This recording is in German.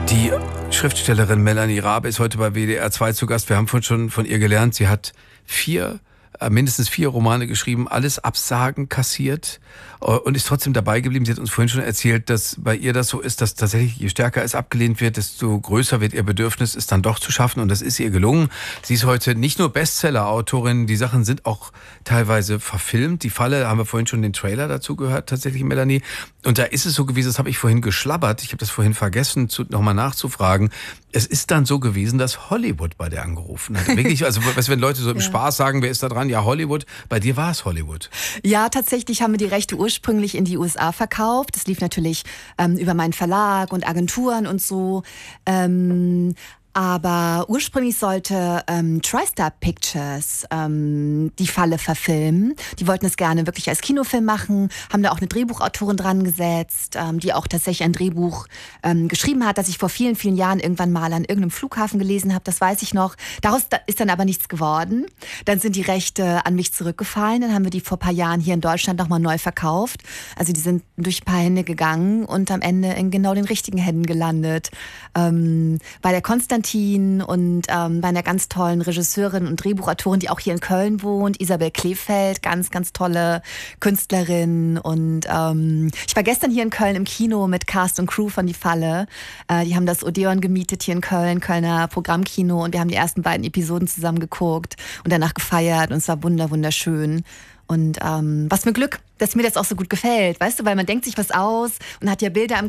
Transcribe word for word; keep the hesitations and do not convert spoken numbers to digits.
Die Schriftstellerin Melanie Rabe ist heute bei W D R zwei zu Gast. Wir haben vorhin schon von ihr gelernt, sie hat vier, äh, mindestens vier Romane geschrieben, alles Absagen kassiert äh, und ist trotzdem dabei geblieben. Sie hat uns vorhin schon erzählt, dass bei ihr das so ist, dass tatsächlich je stärker es abgelehnt wird, desto größer wird ihr Bedürfnis, es dann doch zu schaffen, und das ist ihr gelungen. Sie ist heute nicht nur Bestseller-Autorin, die Sachen sind auch teilweise verfilmt. Die Falle, da haben wir vorhin schon den Trailer dazu gehört, tatsächlich, Melanie. Und da ist es so gewesen, das habe ich vorhin geschlabbert, ich habe das vorhin vergessen, zu, nochmal nachzufragen. Es ist dann so gewesen, dass Hollywood bei dir angerufen hat. Wirklich, also was, wenn Leute so im Ja. Spaß sagen, wer ist da dran? Ja, Hollywood. Bei dir war es Hollywood. Ja, tatsächlich haben wir die Rechte ursprünglich in die U S A verkauft. Das lief natürlich ähm, über meinen Verlag und Agenturen und so. Ähm, aber ursprünglich sollte ähm, TriStar Pictures ähm, die Falle verfilmen. Die wollten es gerne wirklich als Kinofilm machen, haben da auch eine Drehbuchautorin dran gesetzt, ähm, die auch tatsächlich ein Drehbuch ähm, geschrieben hat, das ich vor vielen, vielen Jahren irgendwann mal an irgendeinem Flughafen gelesen habe, das weiß ich noch. Daraus ist dann aber nichts geworden. Dann sind die Rechte an mich zurückgefallen, dann haben wir die vor ein paar Jahren hier in Deutschland nochmal neu verkauft. Also die sind durch ein paar Hände gegangen und am Ende in genau den richtigen Händen gelandet. Ähm, bei der Konstantin und ähm, bei einer ganz tollen Regisseurin und Drehbuchautorin, die auch hier in Köln wohnt, Isabel Kleefeld, ganz, ganz tolle Künstlerin. Und ähm, ich war gestern hier in Köln im Kino mit Cast und Crew von Die Falle. Äh, die haben das Odeon gemietet hier in Köln, Kölner Programmkino, und wir haben die ersten beiden Episoden zusammen geguckt und danach gefeiert, und es war wunder, wunderschön. Und ähm, was für Glück, dass mir das auch so gut gefällt, weißt du, weil man denkt sich was aus und hat ja Bilder im